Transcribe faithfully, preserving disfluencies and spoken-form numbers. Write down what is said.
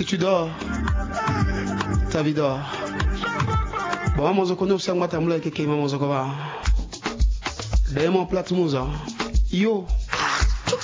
Si tu dors, ta vie dort. Bon, moi, je connais aussi un matin, je vais vous dire que je vais vous dire. D'ailleurs, mon plat, tout le monde. Yo.